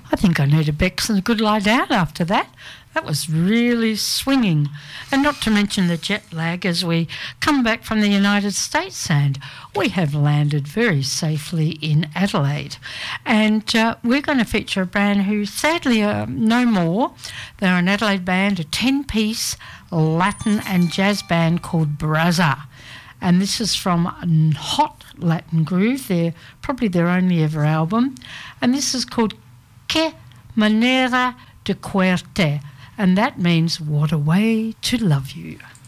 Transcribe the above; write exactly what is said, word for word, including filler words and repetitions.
I think I need a Bex and a good lie down after that. That was really swinging. And not to mention the jet lag as we come back from the United States, and we have landed very safely in Adelaide. And uh, we're going to feature a band who sadly are no more. They're an Adelaide band, a ten-piece Latin and jazz band called Brazza. And this is from Hot Latin Groove. They're probably their only ever album. And this is called Que Manera de Querte. And that means what a way to love you.